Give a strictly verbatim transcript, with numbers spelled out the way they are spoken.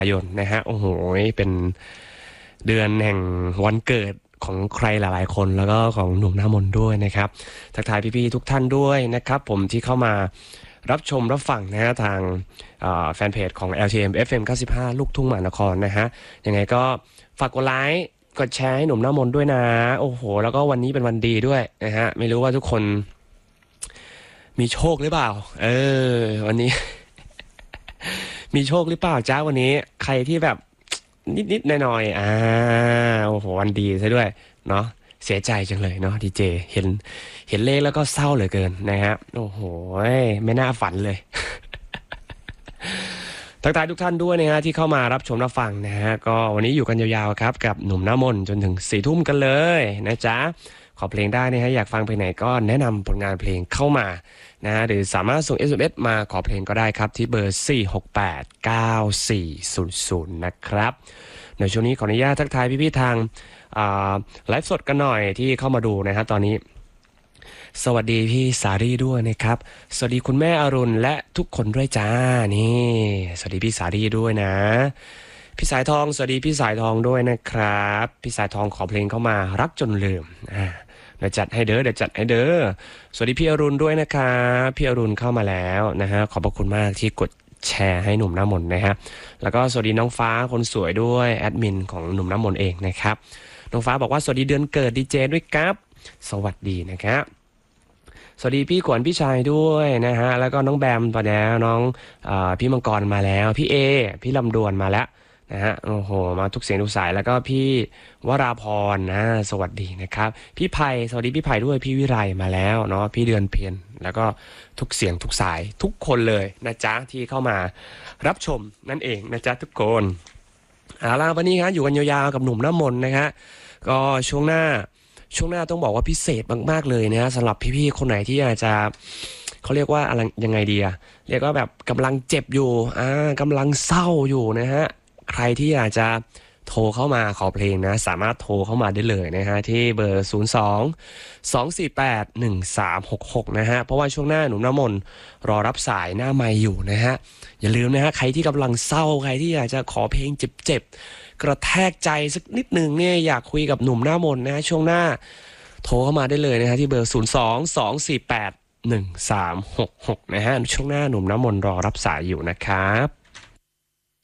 ายนนะฮะโอ้โหเป็นเดือนแห่งวันเกิดของใครหลายๆคนแล้วก็ของหนุ่มหน้ามนต์ด้วยนะครับทักทายพี่ๆทุกท่านด้วยนะครับผมที่เข้ามารับชมรับฟังนะฮะทางแฟนเพจของ แอล ที เอ็ม เอฟ เอ็ม เก้าสิบห้าลูกทุ่งมหานครนะฮะยังไงก็ฝากกดไลค์กดแชร์ให้หนุ่มหน้ามนต์ด้วยนะโอ้โหแล้วก็วันนี้เป็นวันดีด้วยนะฮะไม่รู้ว่าทุกคนมีโชคหรือเปล่าเออวันนี้ มีโชคหรือเปล่าจ้าวันนี้ใครที่แบบนิดๆหน่อยๆอ่าโอ้โหวันดีซะด้วยเนาะเสียใจจังเลยเนาะดีเจเห็นเห็นเลขแล้วก็เศร้าเหลือเกินนะฮะโอ้โหไม่น่าฝันเลย ทักทายทุกท่านด้วยนะฮะที่เข้ามารับชมรับฟังนะฮะก็วันนี้อยู่กันยาวๆครับกับหนุ่มหน้ามนต์จนถึงสี่ทุ่มกันเลยนะจ๊ะขอเพลงได้นะฮะอยากฟังเพลงไหนก็แนะนำผลงานเพลงเข้ามานะฮะหรือสามารถส่ง เอส เอ็ม เอส มาขอเพลงก็ได้ครับที่เบอร์สี่ หก แปด เก้า สี่ ศูนย์ ศูนย์นะครับในช่วงนี้ขออนุญาตทักทายพี่ๆทางไลฟ์สดกันหน่อยที่เข้ามาดูนะฮะตอนนี้สวัสดีพี่สารีด้วยนะครับสวัสดีคุณแม่อรุณและทุกคนด้วยจ้านี่สวัสดีพี่สารีด้วยนะพี่สายทองสวัสดีพี่สายทองด้วยนะครับพี่สายทองขอเพลงเข้ามารักจนลืมอ่าเดี๋ยวจัดให้เด้อเดี๋ยวจัดให้เด้อสวัสดีพี่อรุณด้วยนะครับพี่อรุณเข้ามาแล้วนะฮะขอบพระคุณมากที่กดแชร์ให้หนุ่มน้ำมนต์นะฮะแล้วก็สวัสดีน้องฟ้าคนสวยด้วยแอดมินของหนุ่มน้ำมนต์เองนะครับน้องฟ้าบอกว่าสวัสดีเดือนเกิดดีเจด้วยครับสวัสดีนะครับสวัสดีพี่ขวัญพี่ชายด้วยนะฮะแล้วก็น้องแบมมาแล้วน้องอพี่มังกรมาแล้วพี่เอพี่ลำดวนมาแล้วนะฮะโอ้โหมาทุกเสียงทุกสายแล้วก็พี่วราพรนะสวัสดีนะครับพี่ไผ่สวัสดีพี่ไผ่ด้วยพี่วิไลมาแล้วเนาะพี่เดือนเพียรแล้วก็ทุกเสียงทุกสายทุกคนเลยนะจ๊ะที่เข้ามารับชมนั่นเองนะจ๊ะทุกคนเอาล่ะวันนี้ครับอยู่กันยาวๆกับหนุ่มน้ำมนต์นะฮะก็ช่วงหน้าช่วงหน้าต้องบอกว่าพิเศษมากๆเลยนะฮะสำหรับพี่ๆคนไหนที่อาจจะเขาเรียกว่าอะไรยังไงดีอะเรียกว่าแบบกำลังเจ็บอยู่อ่ากำลังเศร้าอยู่นะฮะใครที่อยากจะโทรเข้ามาขอเพลงนะสามารถโทรเข้ามาได้เลยนะฮะที่เบอร์ศูนย์ สอง สอง สี่ แปด หนึ่ง สาม หก หกนะฮะเพราะว่าช่วงหน้าหนุ่มน้ำมนต์รอรับสายหน้าไมค์อยู่นะฮะอย่าลืมนะฮะใครที่กำลังเศร้าใครที่อยากจะขอเพลงเจ็บๆกระแทกใจสักนิดหนึ่งเนี่ยอยากคุยกับหนุ่มหน้ามนต์นะฮะช่วงหน้าโทรเข้ามาได้เลยนะฮะที่เบอร์ศูนย์ สอง สอง สี่ แปด หนึ่ง สาม หก หกนะฮะช่วงหน้าหนุ่มน้ำมนต์รอรับสายอยู่นะครับ